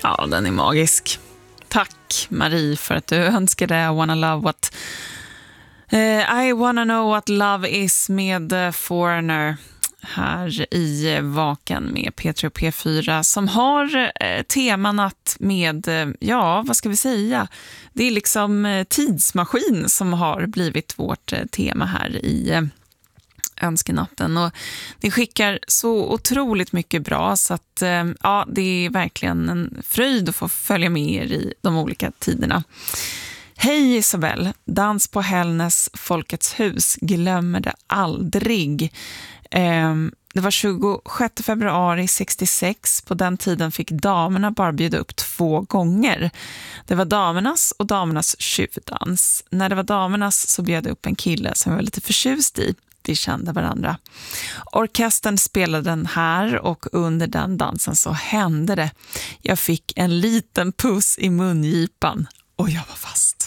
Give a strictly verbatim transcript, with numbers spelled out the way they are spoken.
Ja, den är magisk. Tack Marie för att du önskade I wanna love what uh, I wanna know what love is med uh, Foreigner här i Vaken med P tre och P fyra som har eh, temanat med, eh, ja vad ska vi säga, det är liksom eh, tidsmaskin som har blivit vårt eh, tema här i eh, önskenatten, och det skickar så otroligt mycket bra så att eh, ja, det är verkligen en fröjd att få följa med er i de olika tiderna. Hej Isabel, dans på Hällnäs Folkets hus, glömmer det aldrig. Det var tjugosjätte februari sextiosex. På den tiden fick damerna bara bjuda upp två gånger. Det var damernas och damernas tjuvdans. När det var damernas så bjöd upp en kille som jag var lite förtjust i. Vi kände varandra. Orkestern spelade den här och under den dansen så hände det. Jag fick en liten puss i mungipan och jag var fast.